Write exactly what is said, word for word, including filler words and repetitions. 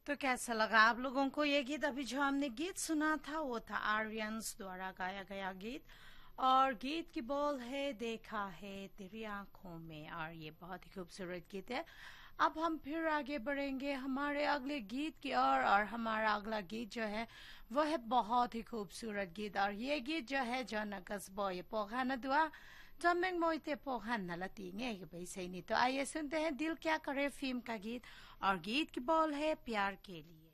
तो कैसा लगा आप लोगों को ये गीत? अभी जो हमने गीत सुना था वो था आर्यंस द्वारा गाया गया गीत, और गीत की बोल है देखा है तेरी आंखों में, और ये बहुत ही खूबसूरत गीत है। अब हम फिर आगे बढ़ेंगे हमारे अगले गीत की ओर, और, और हमारा अगला गीत जो है वो है बहुत ही खूबसूरत गीत, और ये गीत जो है जो नकस बॉय पोखा दुआ चमेंग मोइते पोखा नलती तो आइए सुनते हैं दिल क्या करे फिल्म का गीत, और गीत की बोल है प्यार के लिए।